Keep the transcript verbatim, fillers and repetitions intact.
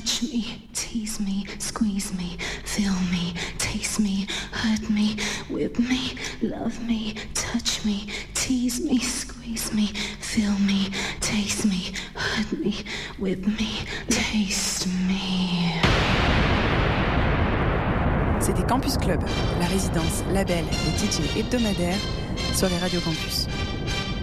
touch me, tease me, squeeze me, feel me, taste me, hurt me, whip me, love me, touch me, tease me, squeeze me, feel me, taste me, hurt me, whip me, taste me. C'était Campus Club, la résidence, label et D J hebdomadaire sur les radios campus.